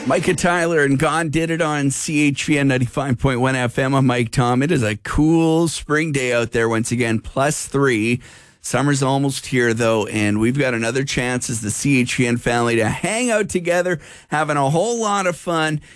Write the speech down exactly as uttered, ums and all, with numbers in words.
Micah Tyler and Gone did it on C H V N ninety-five point one F M. I'm Mike Tom. It is a cool spring day out there once again, plus three. Summer's almost here, though, and we've got another chance as the C H V N family to hang out together, having a whole lot of fun.